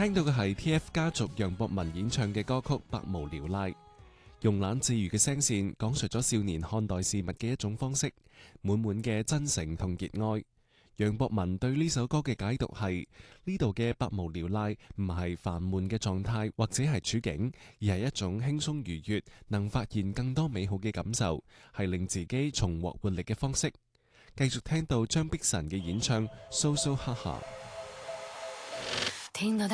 聽到嘅係 TF 家族楊博文演唱嘅歌曲《百無聊賴》，慵懶自如嘅聲線講述咗少年看待事物嘅一種方式，滿滿嘅真誠同熱愛。楊博文對呢首歌嘅解讀係：呢度嘅百無聊賴唔係煩悶嘅狀態或者係處境，而係一種輕鬆愉悅，能發現更多美好嘅感受，係令自己重獲活力嘅方式。繼續聽到張碧晨嘅演唱《蘇蘇哈哈》。